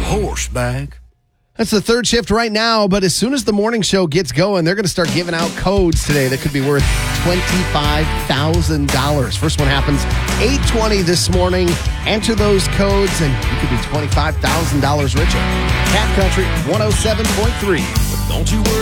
horseback. That's the third shift right now, but as soon as the morning show gets going, they're going to start giving out codes today that could be worth $25,000. First one happens 8:20 this morning. Enter those codes, and you could be $25,000 richer. Cat Country 107.3. But don't you worry.